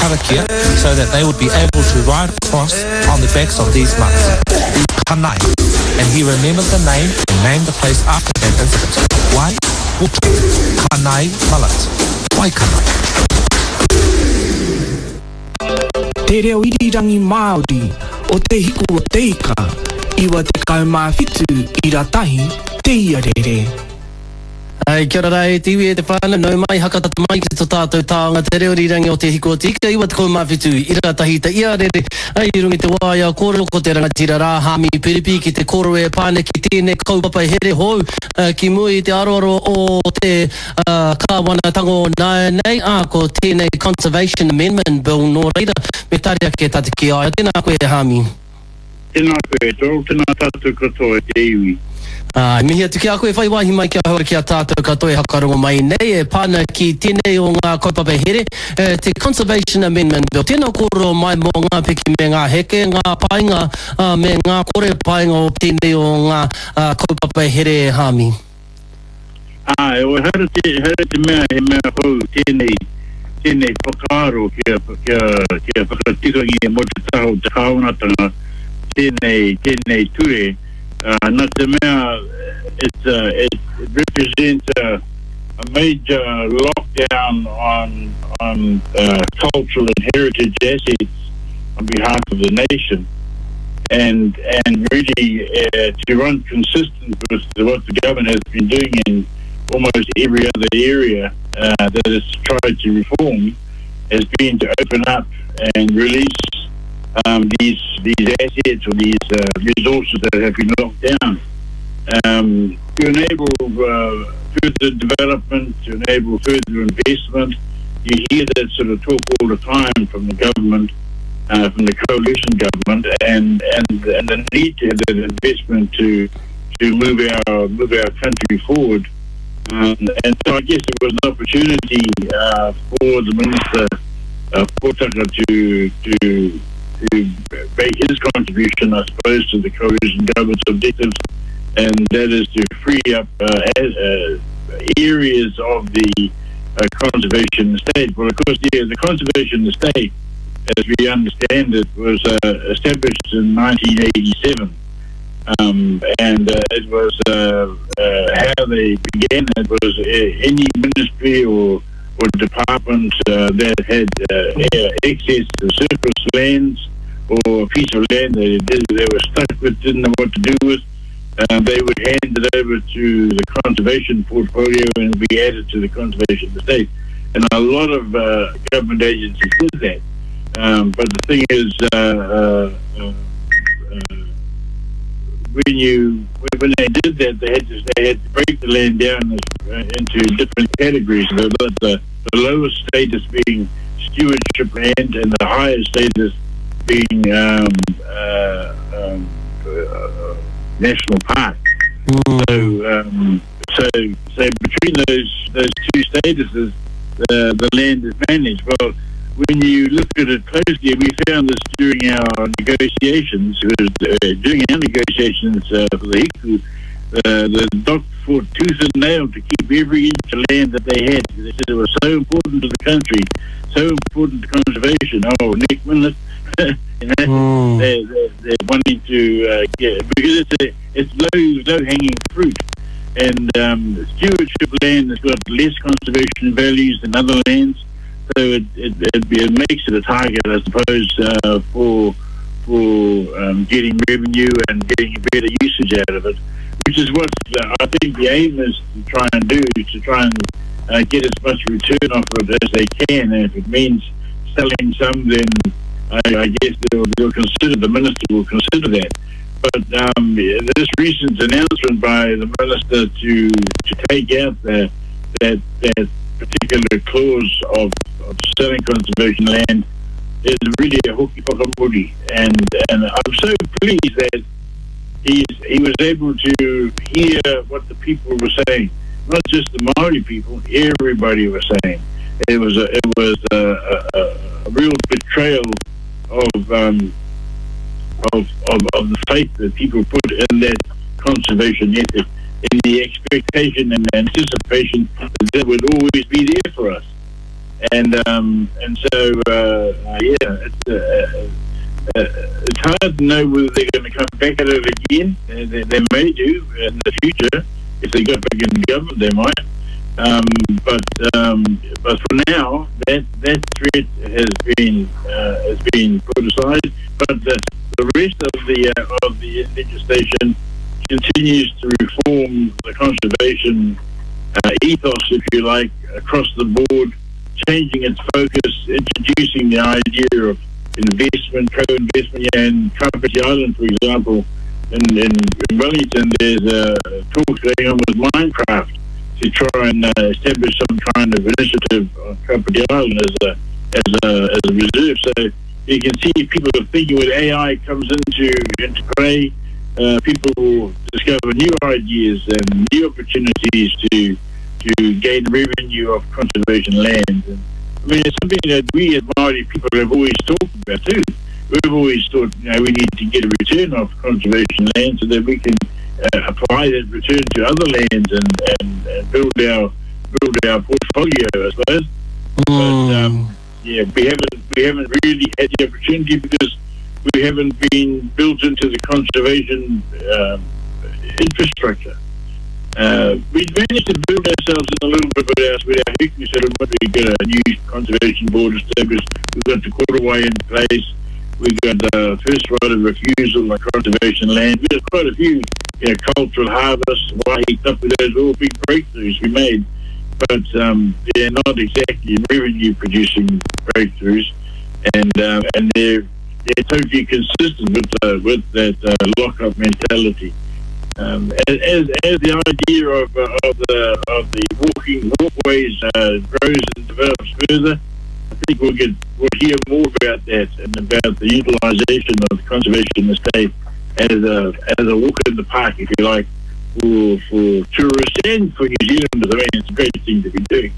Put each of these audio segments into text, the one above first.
karakia so that they would be able to ride across on the backs of these monks. Kanai. And he remembered the name and named the place after that incident. Why? Kanai Malat. Why Kanai? Te reo irirangi Māori o te hiku o te ika, iwa te kaumāwhitu I ratahi te iarere. Ai, kia ora e tiwi e te whāna, nau mai hakatata mai ki tō tātou tāonga, te reo rirangi o te hiko o te ika, iwa te kaumāwhitu I ratahi te iarere. Ai, rungi te wāia kōrero ko te rangatira rā hami piripi ki te koro e pāne ki tēnei kaupapa here hou, ki mui te aroaro o te kāwanatango nei, ko tēnei Conservation Amendment Bill nō reira, me tari ake tate ki ai. Tēnā koe hami. Tēnā koe tō, tēnā tātou katoa te iwi. Mihia tuki a koe whai wahi mai kia haura ki a tātou katoe hakarongo mai nei e pāna ki tēnei o ngā kaupapa here te Conservation Amendment Bill. Tēnā koro mai mō ngā piki me ngā heke, ngā painga me ngā kore painga o tēnei o ngā kaupapa here hami. E o hara te mea he mea hou tēnei whakaaro kia whakatikangi e mo te taho te kaunatanga tēnei ture. Not the mayor, it represents a major lockdown on cultural and heritage assets on behalf of the nation, and really to run consistent with what the government has been doing in almost every other area that it's tried to reform, has been to open up and release these assets or these resources that have been locked down to enable further development, to enable further investment. You hear that sort of talk all the time from the government, from the coalition government, and the need to have that investment to move our country forward. And so I guess it was an opportunity for the Minister Potaka to make his contribution, I suppose, to the coalition government's objectives, and that is to free up areas of the conservation estate. Well, of course, the conservation estate, as we understand it, was established in 1987, and it was how they began. It was any ministry or department that had excess surplus lands or a piece of land they were stuck with, didn't know what to do with, they would hand it over to the conservation portfolio and be added to the conservation estate. And a lot of government agencies did that. But the thing is, when they did that, they had to break the land down into different categories. The lowest status being stewardship land, and the highest status being national park. So between those two statuses, the land is managed. Well, when you look at it closely, we found this during our negotiations. During our negotiations for the Hiku, the doc fought tooth and nail to keep every inch of land that they had. They said it was so important to the country, so important to conservation. Oh, Nick Minute, they're wanting to get, because it's low hanging fruit, and stewardship land has got less conservation values than other lands. So it makes it a target, I suppose, for getting revenue and getting better usage out of it, which is what I think the aim is to try and do, to try and get as much return off it as they can. And if it means selling some, then I guess the minister will consider that. But this recent announcement by the minister to take out that particular clause of selling conservation land is really a hoki whakamuri, and I'm so pleased that he was able to hear what the people were saying, not just the Maori people, everybody was saying. It was a real betrayal of the faith that people put in that conservation ethic, in the expectation and anticipation that would always be there for us. and so it's hard to know whether they're going to come back at it again. They may do in the future. If they go back in the government, they might. But for now, that threat has been put aside. But the rest of the legislation continues to reform the conservation ethos, if you like, across the board, changing its focus, introducing the idea of investment, co-investment. And Kapiti Island, for example, in Wellington, there's a talk going on with Minecraft to try and establish some kind of initiative on Kapiti Island as a reserve. So you can see people are thinking when AI comes into play, people discover new ideas and new opportunities to gain revenue of conservation land. And, I mean, it's something that we as Māori people have always talked about too. We've always thought, we need to get a return of conservation land so that we can apply that return to other lands and build our portfolio, I suppose. But we haven't really had the opportunity because we haven't been built into the conservation infrastructure. We managed to build ourselves in a little bit with our Hickory settlement. We got a new conservation board established. We've got the Quarterway in place. We've got the first right of refusal on conservation land. We have quite a few cultural harvests, Waihi Tapu, those all big breakthroughs we made. But they're not exactly revenue producing breakthroughs, and they're totally consistent with that lock-up mentality. As the idea of the walkways grows and develops further, I think we'll hear more about that and about the utilisation of the conservation estate as a walk in the park, if you like, for tourists and for New Zealanders. I mean, it's a great thing to be doing.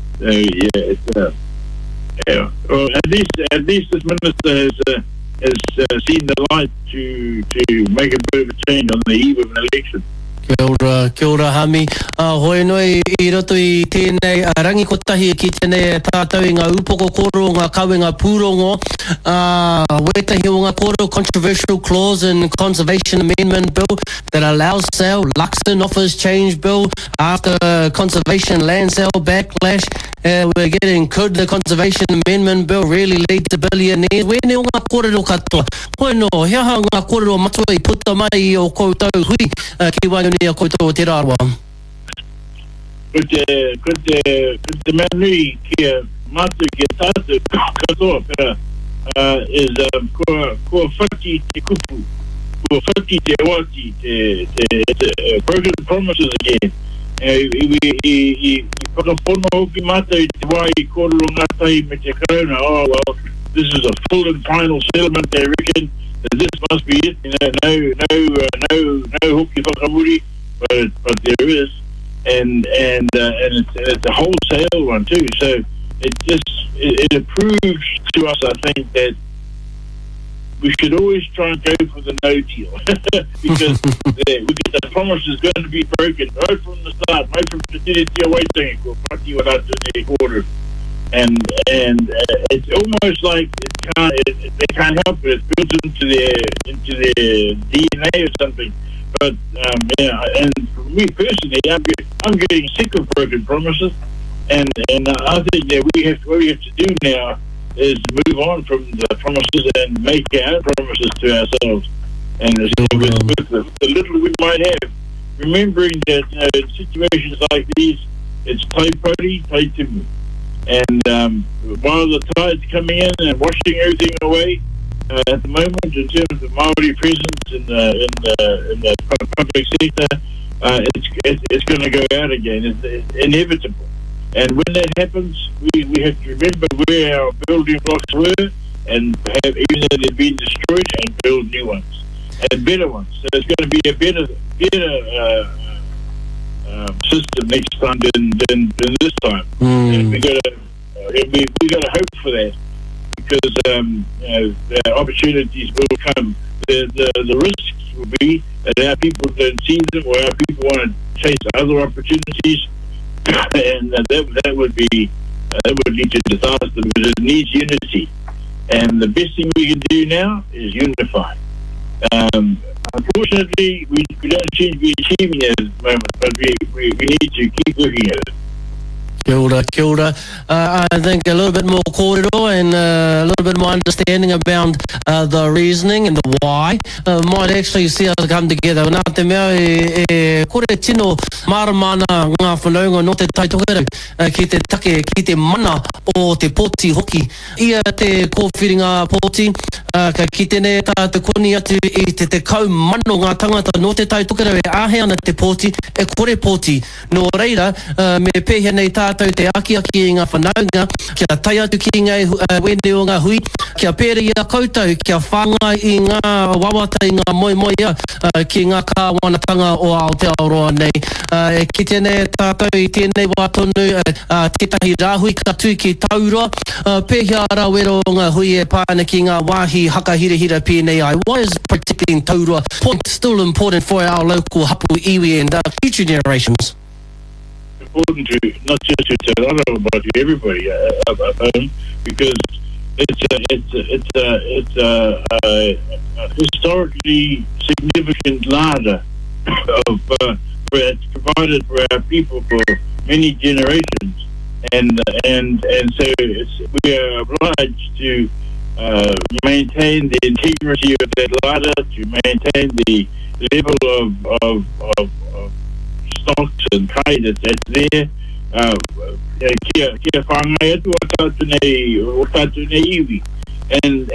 So Well, at least this minister has seen the light to make a bit of a change on the eve of an election. Kia ora Hami. Hoi noi I roto I tēnei rangi kotahi ki tēnei tātou I ngā upoko koro, ngā kawe ngā pūrongo. Wetahi o ngā koro controversial clause in Conservation Amendment Bill that allows sale. Luxon offers change bill after conservation land sale backlash. We're getting, could the Conservation Amendment Bill really lead to billionaires? Wene o ngā kōrero katoa. Hoi no, heaha ngā kōrero matua I puta mai o koutou hui ki waioni a koutou o te rāroa. Ko te manui kia matu kia tātou katoa pera is kua whaki te kupu, kua whaki te waki, te broken promises again. I whakapono hoki mata I te wai I kōrero ngātai me te corona. Oh, well, this is a full and final settlement, they reckon. This must be it. No hoki whakamuri, but there is. And it's a wholesale one too. So it proves to us, I think, that we should always try and go for the no deal because the promise is going to be broken right from the start, right from the quarter. And it's almost like they can't help it. It's built into their DNA or something. But and for me personally, I'm getting sick of broken promises, and I think that what we have to do now is move on from the promises and make our own promises to ourselves. And with the little we might have, remembering that in situations like these, it's tai pori, tai timu. And while the tide's coming in and washing everything away, at the moment, in terms of Māori presence in the public sector, it's going to go out again. It's inevitable. And when that happens, we have to remember where our building blocks were, and even though they've been destroyed, and build new ones and better ones. So it's going to be a better system next time than this time. And we got to hope for that. Because the opportunities will come. The risks will be that our people don't see them, or our people want to chase other opportunities, and that would be that would lead to disaster because it needs unity. And the best thing we can do now is unify. Unfortunately, we don't seem to be achieving it at the moment, but we need to keep looking at it. Kia ora. I think a little bit more kōrero and a little bit more understanding about the reasoning and the why might actually see us come together. Nā te mea kore tino maramana ngā whanaunga no te taitokerau ki te take, ki te mana o te pōti hoki. Ia te kōwhiringa pōti, ka ki tēnei tā te koni atu i te kau mano ngā tangata no te taitokerau e āhe ana te pōti, e kore pōti. Nō reira, me pēhea nei tātou te aki i ngā whanaunga, kia tai atu ki ngā wene o ngā hui, kia pēri ia koutou, kia whāngai i ngā wawata i ngā moi ia, ki ngā kāwanatanga o Aotearoa nei. Ki tēnei tātou i tēnei wā tonu, tētahi rāhui ka tū ki taura, pēhea ara wero o ngā hui e pāna ki ngā wāhi hakahirihira pēnei ai. Why is protecting taura point still important for our local hapu iwi and future generations? Important to not just to Tauranga but to everybody at home because it's a historically significant larder of it's provided for our people for many generations and so we are obliged to maintain the integrity of that larder, to maintain the level of stocks and trade that's there. Kia whangai atu o tātou nei iwi. And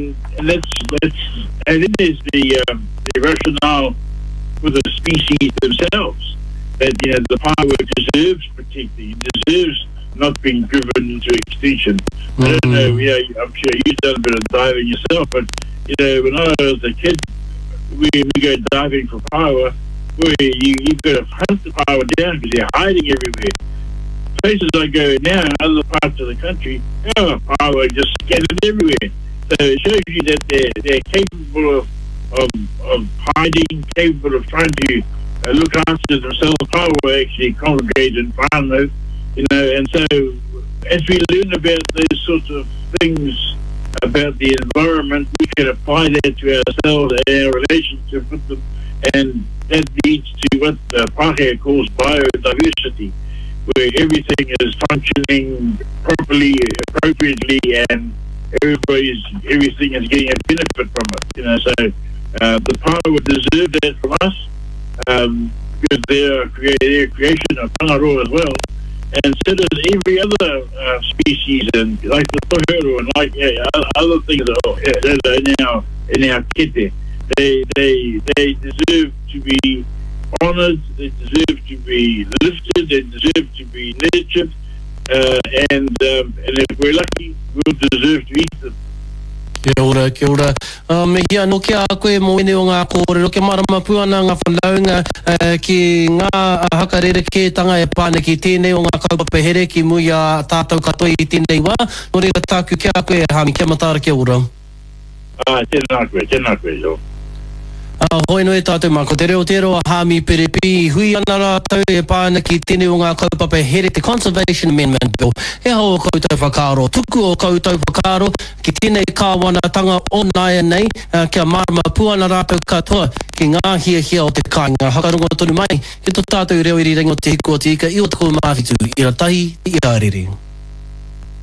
it is the rationale for the species themselves that the Pāua deserves protecting, deserves not being driven into extinction. I don't know, I'm sure you've done a bit of diving yourself, but when I was a kid, we go diving for Pāua. You've got to hunt the Pāua down because they're hiding everywhere. Places I go now in other parts of the country, Pāua just scattered everywhere. So it shows you that they're capable of hiding, capable of trying to look after themselves. Pāua actually congregate in whānau, and so as we learn about those sorts of things about the environment, we can apply that to ourselves and our relationship with them, and that leads to what the Pākehā calls biodiversity, where everything is functioning properly, appropriately, and everything is getting a benefit from it. So the Pāua deserve that from us because they're a creation of Tangaroa as well. And so does every other species, and like the tohero and like other things that are in our kete. They deserve to be honoured, they deserve to be lifted, they deserve to be nurtured, and if we're lucky, we'll deserve to eat them. Kia ora. Me hia no kia koe mo ene o ngā kōrero, ke marama puana ngā whanaunga ki ngā hakarere-kētanga e pāna ki tēnei o ngā kaupapa here ki mui a tātou katoa i tēnei wā. Nō reira tāku kia koe e hami, kia matara kia ora. Tēnā koe, jo. Hoi no e tātou mako, te reo a Hami Perepi, hui ana rātou e pāna ki tēnei o ngā kaupapa here, te Conservation Amendment Bill. He hao o koutou whakaaro, tuku o koutou whakaaro, ki tēnei kāwanatanga o nāia nei, kia marama puana rātou katoa, ki ngā hia o te kāinga. Hakarongo tonu mai, ki tō tātou reo iri rengo te hiko o te ika, i o te kou mawhitu, i ratahi, i ārere.